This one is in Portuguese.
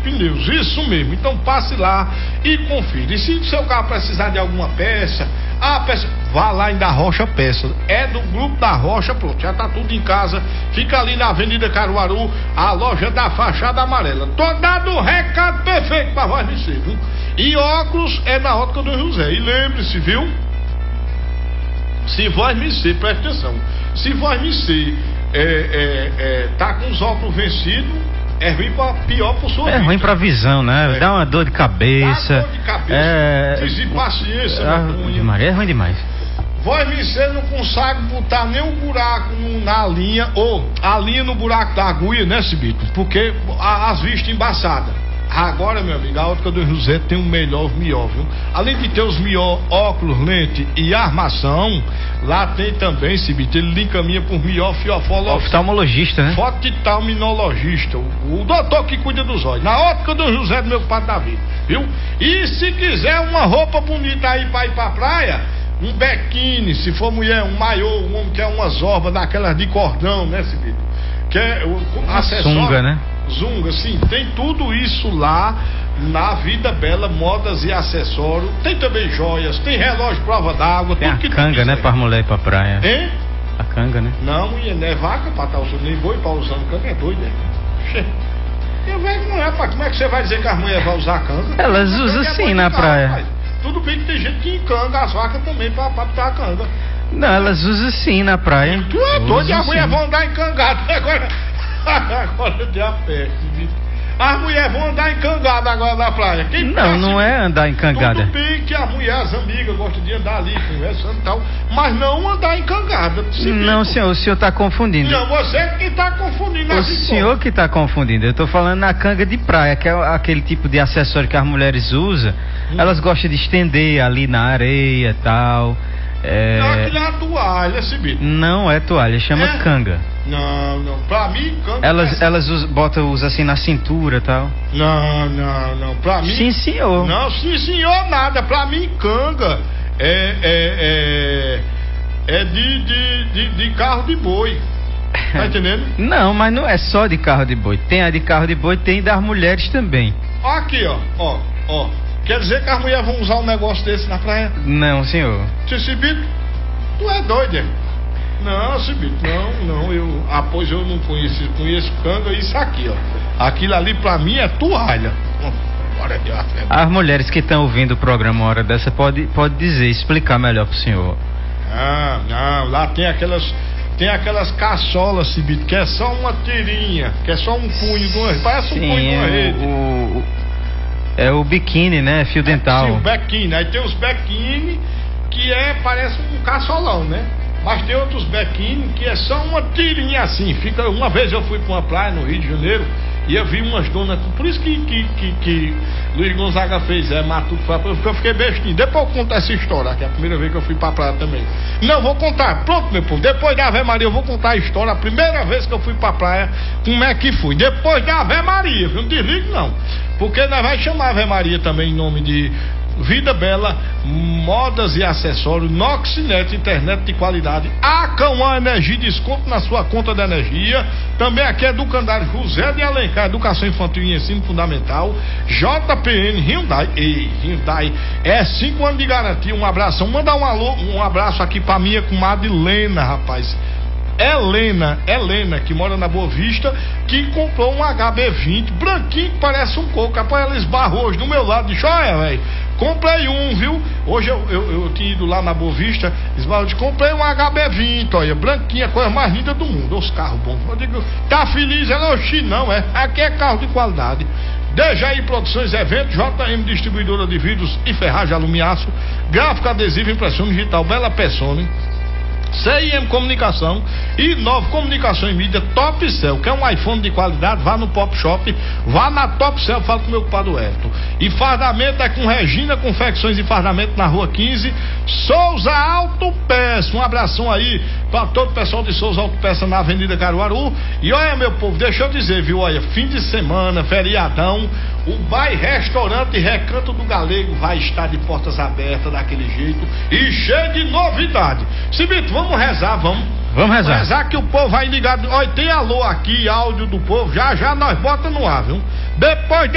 Pneus, isso mesmo. Então passe lá e confira. E se o seu carro precisar de alguma peça, vá lá em Da Rocha Peças. É do Grupo Da Rocha, pronto, já tá tudo em casa. Fica ali na Avenida Caruaru, a loja da fachada amarela. Tô dando o recado perfeito pra voz me ser, viu? E óculos é na Ótica do José. E lembre-se, viu? Se voz me ser, presta atenção. Se voz me ser tá com os óculos vencidos, é ruim pior pro sua vida. É ruim pra visão, né? Dá uma dor de cabeça. Dá dor de cabeça. Precisa de paciência, é ruim demais. Voz me ser não consegue botar nem um buraco na linha, ou a linha no buraco da agulha, né, Cibito? Porque as vistas embaçadas. Agora, meu amigo, a Ótica do José tem o melhor mió, viu? Além de ter os mió, óculos, lente e armação, lá tem também, Cibito, ele lhe encaminha por mió, fiofó, oftalmologista, né? Oftalmologista, o doutor que cuida dos olhos. Na Ótica do José, do meu padre Davi, viu? E se quiser uma roupa bonita aí pra ir pra praia, um biquíni, se for mulher, um maiô, um homem quer uma zorba daquelas de cordão, né, Cibito? Que é o acessório. Zunga, né? Zunga, sim, tem tudo isso lá na Vida Bela, modas e acessórios. Tem também joias, tem relógio prova d'água, tem tudo a canga, né, pra mulher ir pra praia. Hein? A canga, né? Não, mulher, não é vaca pra estar usando, nem boi pra usando canga, é doido, né? Eu vejo que não é, como é que você vai dizer que as mulheres vão usar canga? Elas usam sim na praia. Rapaz. Tudo bem que tem gente que encanga as vacas também pra botar a canga. Não, elas usam sim na praia. Tu é doido, e as mulheres vão andar encangadas agora de a pé. As mulheres vão andar encangadas agora na praia. Não é andar encangada. Tudo bem que as mulheres, as amigas, gostam de andar ali, conversando e tal, mas não andar encangada. Não, senhor, o senhor está confundindo. Não, você que está confundindo. O senhor que está confundindo. Eu estou falando na canga de praia, que é aquele tipo de acessório que as mulheres usam. Elas gostam de estender ali na areia e tal. Não, aquilo é a toalha, Cibito. Não é toalha, chama canga. Não, pra mim canga. Elas usam assim na cintura e tal. Não, pra mim. Sim, senhor. Não, sim, senhor, nada. Pra mim canga é de carro de boi. Tá entendendo? Não, mas não é só de carro de boi. Tem a de carro de boi, tem das mulheres também. Aqui, ó. Quer dizer que as mulheres vão usar um negócio desse na praia? Não, senhor. Cibito, tu é doido, é? Não, Cibito, não, pois eu não conheço canga, isso aqui, ó. Aquilo ali pra mim é toalha. As mulheres que estão ouvindo o programa uma hora dessa pode dizer, explicar melhor pro senhor. Não, lá tem aquelas caçolas, Cibito, que é só uma tirinha, que é só um punho, parece um punho de uma rede. É o biquíni, né? Fio dental. Sim, o biquíni. Aí tem os biquíni que parece um caçolão, né? Mas tem outros biquíni que é só uma tirinha assim. Uma vez eu fui pra uma praia no Rio de Janeiro e eu vi umas donas. Por isso que Luiz Gonzaga fez, Matuto foi, eu fiquei bestinho. Depois eu conto essa história, que é a primeira vez que eu fui pra praia também. Não, vou contar. Pronto, meu povo. Depois da Ave Maria eu vou contar a história. A primeira vez que eu fui pra praia, como é que fui. Depois da Ave Maria, viu? Não desligue não. Porque nós vai chamar a Ave Maria também em nome de Vida Bela, modas e acessórios, Noxinet, internet de qualidade, Acauã Energia, desconto na sua conta de energia. Também aqui é Educandário José de Alencar, educação infantil e ensino fundamental. JPN Hyundai é 5 anos de garantia. Um abraço, manda um abraço aqui pra minha comadre Lena, rapaz. Helena, que mora na Boa Vista, que comprou um HB20 branquinho que parece um coco. Rapaz, ela esbarrou hoje do meu lado, disse: olha, velho, comprei um, viu? Hoje eu tinha ido lá na Boa Vista, esbarrou, disse: comprei um HB20, olha, branquinho, a coisa mais linda do mundo, os carros bons. Eu digo: tá feliz? Ela, oxi, não, aqui é carro de qualidade. Dejaí Produções Eventos, JM Distribuidora de Vidros e Ferragem Alumiaço, Gráfico Adesivo, Impressão Digital, Bela Persone, CIM Comunicação e Nova Comunicação e Mídia, Top Cell. Quer um iPhone de qualidade? Vá no Pop Shop, vá na Top Cell, fala com o meu compadre Everton. E fardamento é com Regina Confecções e Fardamento na Rua 15, Souza Autopeça. Um abração aí para todo o pessoal de Souza Autopeça na Avenida Caruaru. E olha, meu povo, deixa eu dizer, viu, olha, fim de semana, feriadão, o Bar Restaurante Recanto do Galego vai estar de portas abertas daquele jeito e cheio de novidade. Cibito, vamos rezar, vamos rezar que o povo vai ligar. Olha, tem alô aqui, áudio do povo, já nós bota no ar, viu? Depois